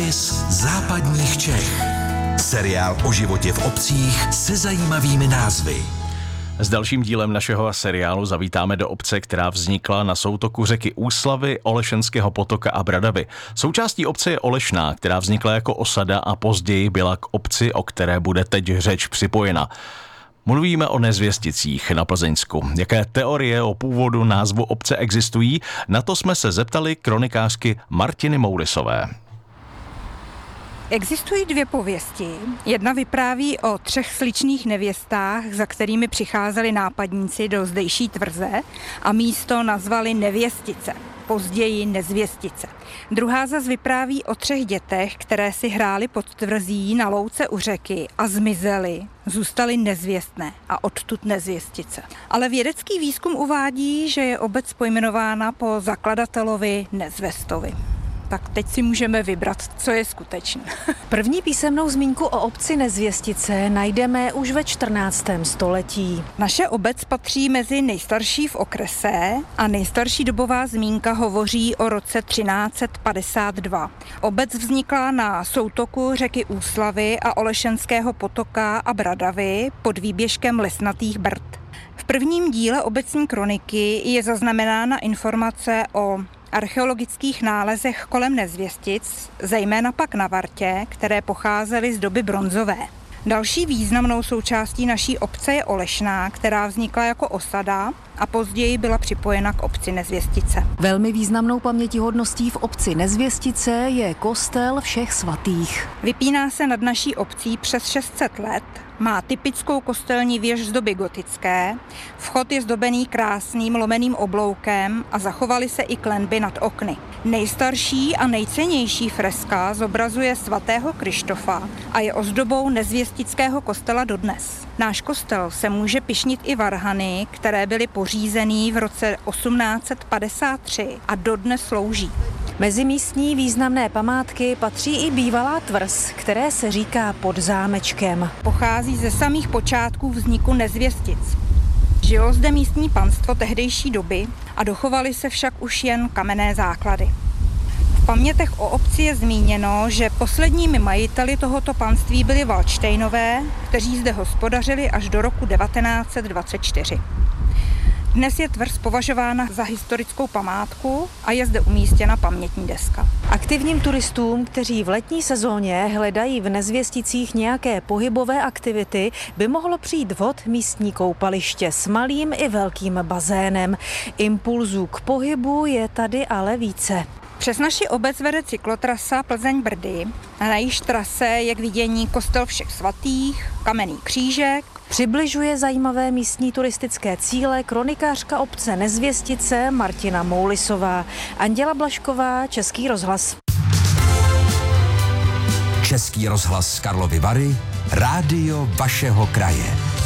Zápis západních Čech. Seriál o životě v obcích se zajímavými názvy. S dalším dílem našeho seriálu zavítáme do obce, která vznikla na soutoku řeky Úslavy, Olešenského potoka a Bradavy. Součástí obce je Olešná, která vznikla jako osada a později byla k obci, o které bude teď řeč, připojena. Mluvíme o Nezvěsticích na Plzeňsku. Jaké teorie o původu názvu obce existují? Na to jsme se zeptali kronikářky Martiny Moulisové. Existují dvě pověsti. Jedna vypráví o 3 sličných nevěstách, za kterými přicházeli nápadníci do zdejší tvrze a místo nazvali Nevěstice, později Nezvěstice. Druhá zas vypráví o 3 dětech, které si hrály pod tvrzí na louce u řeky a zmizely, zůstaly nezvěstné a odtud Nezvěstice. Ale vědecký výzkum uvádí, že je obec pojmenována po zakladatelovi Nezvestovi. Tak teď si můžeme vybrat, co je skutečné. První písemnou zmínku o obci Nezvěstice najdeme už ve 14. století. Naše obec patří mezi nejstarší v okrese a nejstarší dobová zmínka hovoří o roce 1352. Obec vznikla na soutoku řeky Úslavy a Olešenského potoka a Bradavy pod výběžkem lesnatých brd. V prvním díle obecní kroniky je zaznamenána informace o archeologických nálezech kolem Nezvěstic, zejména pak na Vartě, které pocházely z doby bronzové. Další významnou součástí naší obce je Olešná, která vznikla jako osada a později byla připojena k obci Nezvěstice. Velmi významnou pamětihodností v obci Nezvěstice je kostel Všech svatých. Vypíná se nad naší obcí přes 600 let, má typickou kostelní věž z doby gotické, vchod je zdobený krásným lomeným obloukem a zachovaly se i klenby nad okny. Nejstarší a nejcennější freska zobrazuje svatého Krištofa a je ozdobou nezvěstického kostela dodnes. Náš kostel se může pyšnit i varhany, které byly pořízený v roce 1853 a dodnes slouží. Mezi místní významné památky patří i bývalá tvrz, které se říká Pod zámečkem. Pochází ze samých počátků vzniku Nezvěstic. Žilo zde místní panstvo tehdejší doby a dochovaly se však už jen kamenné základy. V pamětech o obci je zmíněno, že posledními majiteli tohoto panství byli Valdštejnové, kteří zde hospodařili až do roku 1924. Dnes je tvrz považována za historickou památku a je zde umístěna pamětní deska. Aktivním turistům, kteří v letní sezóně hledají v Nezvěsticích nějaké pohybové aktivity, by mohlo přijít vhod místní koupaliště s malým i velkým bazénem. Impulzů k pohybu je tady ale více. Přes naši obec vede cyklotrasa Plzeň-Brdy a na jejíž trase je k vidění kostel Všech svatých, kamenný křížek. Přibližuje zajímavé místní turistické cíle kronikářka obce Nezvěstice Martina Moulisová. Anděla Blažková, Český rozhlas. Český rozhlas Karlovy Vary, rádio vašeho kraje.